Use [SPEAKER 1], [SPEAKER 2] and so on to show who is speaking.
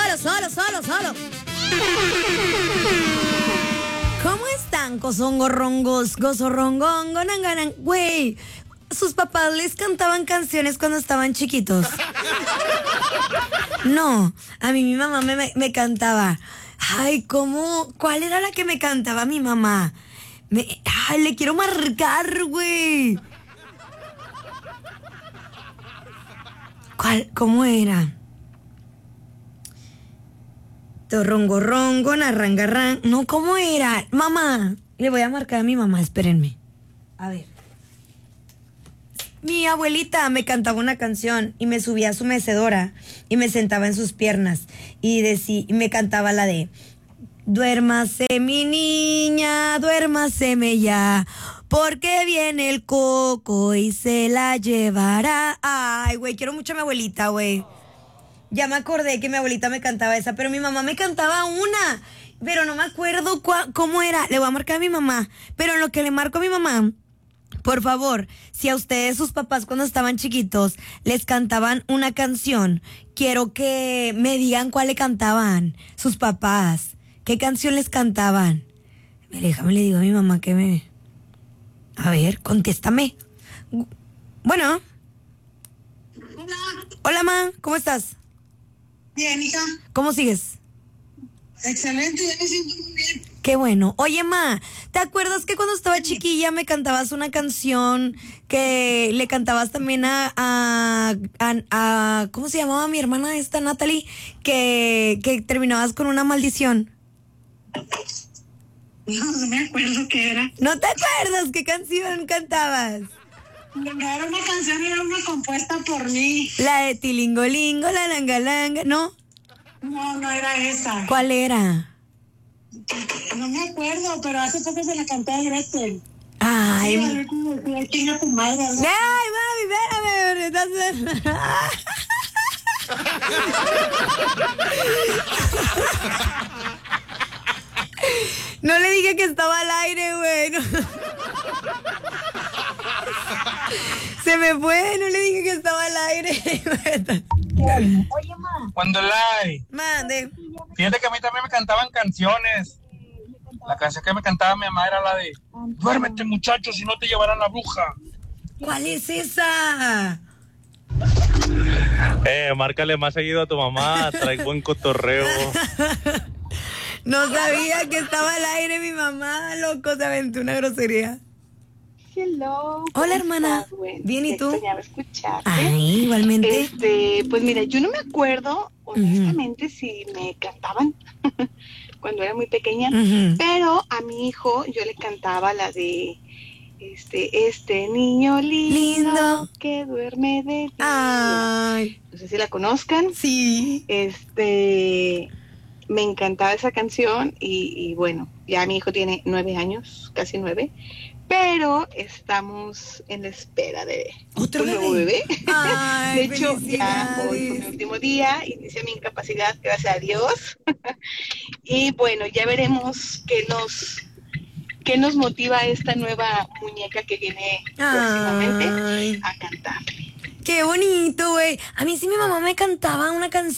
[SPEAKER 1] solo. ¿Cómo están, cosongorrongos, gozorrongongo, nanganan? Güey, sus papás les cantaban canciones cuando estaban chiquitos. No, a mí mi mamá me cantaba. Ay, ¿cómo? ¿Cuál era la que me cantaba mi mamá? Ay, le quiero marcar, güey. ¿Cuál? ¿Cómo era? Torrongorrongo, narrangarran. No, ¿cómo era? Mamá, le voy a marcar a mi mamá, espérenme. A ver. Mi abuelita me cantaba una canción y me subía a su mecedora y me sentaba en sus piernas y me cantaba la de: duérmase mi niña, duérmaseme ya, porque viene el coco y se la llevará. Ay, güey, quiero mucho a mi abuelita, güey. Ya me acordé que mi abuelita me cantaba esa, pero mi mamá me cantaba una, pero no me acuerdo cómo era. Le voy a marcar a mi mamá, pero en lo que le marco a mi mamá, por favor, si a ustedes, sus papás, cuando estaban chiquitos, les cantaban una canción, quiero que me digan cuál le cantaban sus papás. ¿Qué canción les cantaban? Déjame le digo a mi mamá que me... A ver, contéstame. Bueno.
[SPEAKER 2] Hola.
[SPEAKER 1] Hola, ma, ¿cómo estás?
[SPEAKER 2] Bien, hija.
[SPEAKER 1] ¿Cómo sigues?
[SPEAKER 2] Excelente, ya me siento muy bien.
[SPEAKER 1] Qué bueno. Oye, ma, ¿te acuerdas que cuando estaba chiquilla me cantabas una canción que le cantabas también a ¿cómo se llamaba mi hermana esta, Natalie? Que terminabas con una maldición.
[SPEAKER 2] No me acuerdo qué era.
[SPEAKER 1] ¿No te acuerdas qué canción cantabas?
[SPEAKER 2] No era una canción, era una compuesta por mí.
[SPEAKER 1] La de Tilingolingo, la langalanga, ¿no?
[SPEAKER 2] No era esa.
[SPEAKER 1] ¿Cuál era?
[SPEAKER 2] No me acuerdo, pero hace poco se la canté a Gretel.
[SPEAKER 1] Ay,
[SPEAKER 2] sí, chinga tu madre.
[SPEAKER 1] ay, mami, espérame, no le dije que estaba al aire, güey. No. Se me fue, no le dije que estaba al aire.
[SPEAKER 2] Oye, ma.
[SPEAKER 3] Cuando live.
[SPEAKER 1] Mande.
[SPEAKER 3] Fíjate que a mí también me cantaban canciones. La canción que me cantaba mi mamá era la de: duérmete, muchacho, si no te llevarán la bruja.
[SPEAKER 1] ¿Cuál es esa?
[SPEAKER 4] Márcale más seguido a tu mamá, trae buen cotorreo.
[SPEAKER 1] No sabía que estaba al aire mi mamá, loco, se aventó una grosería.
[SPEAKER 5] Hello.
[SPEAKER 1] Hola, hermana.
[SPEAKER 5] Bueno,
[SPEAKER 1] Bien, ¿y tú?
[SPEAKER 5] extrañaba escucharte.
[SPEAKER 1] Ay, igualmente.
[SPEAKER 5] Pues mira, yo no me acuerdo, honestamente, si me cantaban cuando era muy pequeña, pero a mi hijo yo le cantaba la de este niño lindo que duerme de día.
[SPEAKER 1] Ay.
[SPEAKER 5] No sé si la conozcan.
[SPEAKER 1] Sí.
[SPEAKER 5] Me encantaba esa canción y bueno, ya mi hijo tiene 9 años, casi 9, pero estamos en la espera de
[SPEAKER 1] ¿Otro
[SPEAKER 5] un nuevo bebé.
[SPEAKER 1] Ay,
[SPEAKER 5] de hecho, ya hoy fue mi último día, inicié mi incapacidad, gracias a Dios. Y bueno, ya veremos qué nos motiva esta nueva muñeca que viene próximamente a cantar.
[SPEAKER 1] Qué bonito, güey. A mí sí mi mamá me cantaba una canción.